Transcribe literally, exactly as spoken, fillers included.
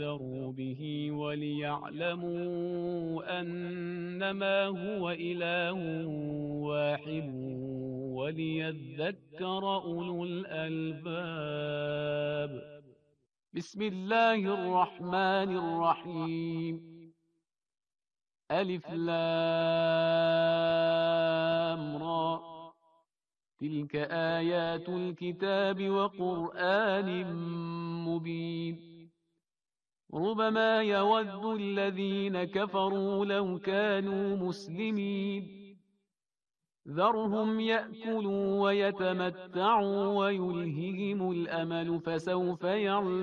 لينذروا به وليعلموا أنما هو إله واحد وليذكر أولو الألباب. بسم الله الرحمن الرحيم. ألف لام را، تلك آيات الكتاب وقرآن مبين. ربما يود الذين كفروا لو كانوا مسلمين. ذرهم يأكلوا ويتمتعوا ويلههم الأمل فسوف يعلمون.